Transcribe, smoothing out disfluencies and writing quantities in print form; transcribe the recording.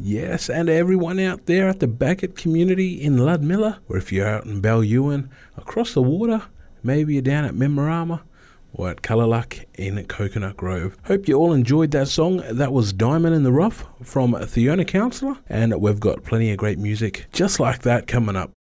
Yes, and everyone out there at the Bagot community in Ludmilla, or if you're out in Ballewan, across the water, maybe you're down at Memorama, or at Callalock in Coconut Grove. Hope you all enjoyed that song. That was Diamond in the Rough from Fiona Counsellor, and we've got plenty of great music just like that coming up.